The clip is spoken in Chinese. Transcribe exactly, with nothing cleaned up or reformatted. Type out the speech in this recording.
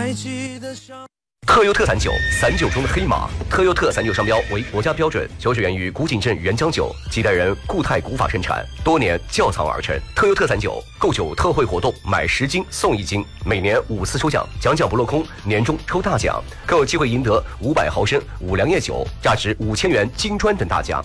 特优特散酒，散酒中的黑马。特优特散酒商标为国家标准，酒水源于古井镇原浆酒，几代人固态古法生产，多年窖藏而成。特优特散酒购酒特惠活动，买十斤送一斤，每年五次抽奖，奖奖不落空，年终抽大奖，更有机会赢得五百毫升五粮液酒，价值五千元金砖等大奖。